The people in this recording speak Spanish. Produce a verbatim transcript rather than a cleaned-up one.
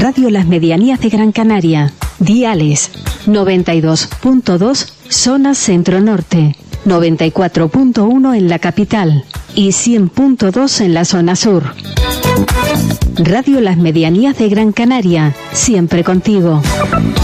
Radio Las Medianías de Gran Canaria. Diales noventa y dos punto dos, zona centro-norte, noventa y cuatro punto uno en la capital y cien punto dos en la zona sur. Radio Las Medianías de Gran Canaria, siempre contigo.